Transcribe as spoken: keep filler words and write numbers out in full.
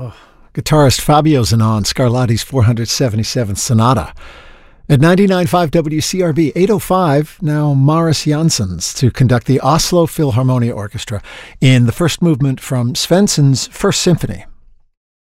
Guitarist Fabio Zanon, Scarlatti's four hundred seventy-seventh Sonata. At ninety-nine point five W C R B, eight oh five, now Maris Janssens to conduct the Oslo Philharmonia Orchestra in the first movement from Svensson's First Symphony.